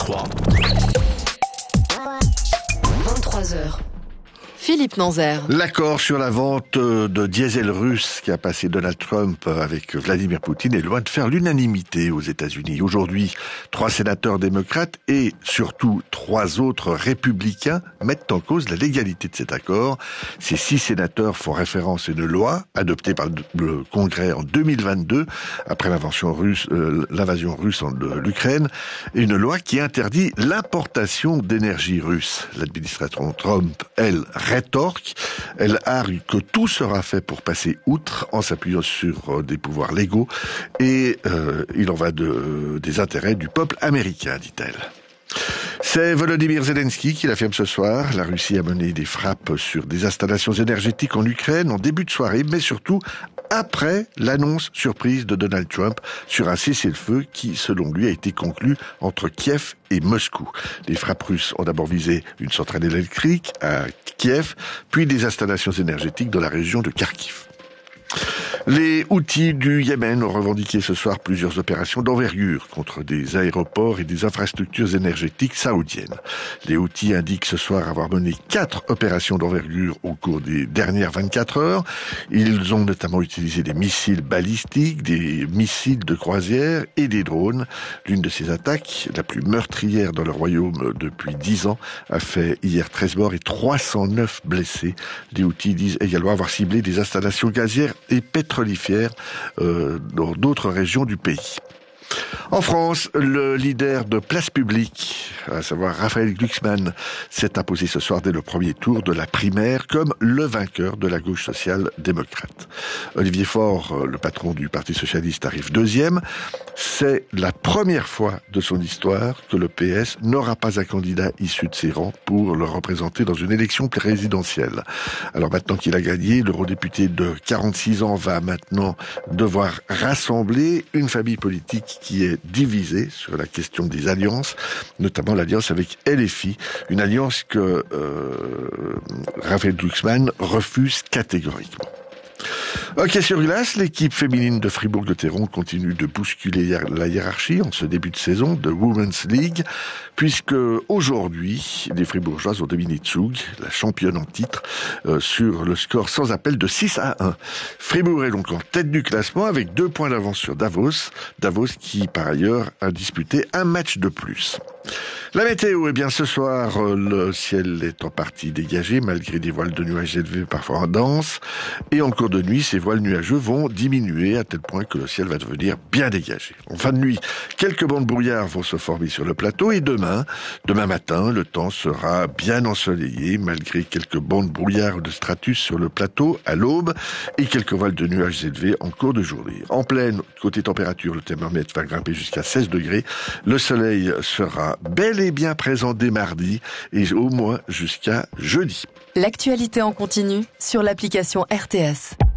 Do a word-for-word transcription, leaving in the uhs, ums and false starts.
trois. vingt-trois heures. Philippe Nanzer. L'accord sur la vente de diesel russe qui a passé Donald Trump avec Vladimir Poutine est loin de faire l'unanimité aux États-Unis. Aujourd'hui, trois sénateurs démocrates et surtout trois autres républicains mettent en cause la légalité de cet accord. Ces six sénateurs font référence à une loi adoptée par le Congrès en deux mille vingt-deux après l'invasion russe, euh, l'invasion russe de l'Ukraine, une loi qui interdit l'importation d'énergie russe. L'administration Trump, elle, rétorque. Elle argue que tout sera fait pour passer outre en s'appuyant sur des pouvoirs légaux et euh, il en va de, des intérêts du peuple américain, dit-elle. C'est Volodymyr Zelensky qui l'affirme ce soir. La Russie a mené des frappes sur des installations énergétiques en Ukraine en début de soirée, mais surtout après l'annonce surprise de Donald Trump sur un cessez-le-feu qui, selon lui, a été conclu entre Kiev et Moscou. Les frappes russes ont d'abord visé une centrale électrique à Kiev, puis des installations énergétiques dans la région de Kharkiv. Les Houthis du Yémen ont revendiqué ce soir plusieurs opérations d'envergure contre des aéroports et des infrastructures énergétiques saoudiennes. Les Houthis indiquent ce soir avoir mené quatre opérations d'envergure au cours des dernières vingt-quatre heures. Ils ont notamment utilisé des missiles balistiques, des missiles de croisière et des drones. L'une de ces attaques, la plus meurtrière dans le royaume depuis dix ans, a fait hier treize morts et trois cent neuf blessés. Les Houthis disent également avoir ciblé des installations gazières et pétrolifères euh, dans d'autres régions du pays. En France, le leader de Place Publique, à savoir Raphaël Glucksmann, s'est imposé ce soir dès le premier tour de la primaire comme le vainqueur de la gauche social-démocrate. Olivier Faure, le patron du Parti socialiste, arrive deuxième. C'est la première fois de son histoire que le P S n'aura pas un candidat issu de ses rangs pour le représenter dans une élection présidentielle. Alors maintenant qu'il a gagné, l'eurodéputé de quarante-six ans va maintenant devoir rassembler une famille politique qui est divisée sur la question des alliances, notamment l'alliance avec L F I, une alliance que euh, Raphaël Glucksmann refuse catégoriquement. Hockey sur glace, l'équipe féminine de Fribourg-Gotteron continue de bousculer la hiérarchie en ce début de saison de Women's League, puisque aujourd'hui, les Fribourgeoises ont dominé Zug, la championne en titre, euh, sur le score sans appel de six à un. Fribourg est donc en tête du classement avec deux points d'avance sur Davos, Davos qui par ailleurs a disputé un match de plus. La météo, eh bien ce soir, le ciel est en partie dégagé malgré des voiles de nuages élevés parfois en dense. Et en cours de nuit, ces voiles nuageux vont diminuer à tel point que le ciel va devenir bien dégagé. En fin de nuit, quelques bancs de brouillard vont se former sur le plateau et demain, demain matin, le temps sera bien ensoleillé malgré quelques bancs de brouillard de stratus sur le plateau à l'aube et quelques voiles de nuages élevés en cours de journée. En pleine, côté température, le thermomètre va grimper jusqu'à seize degrés. Le soleil sera bel et bien présent dès mardi et au moins jusqu'à jeudi. L'actualité en continu sur l'application R T S.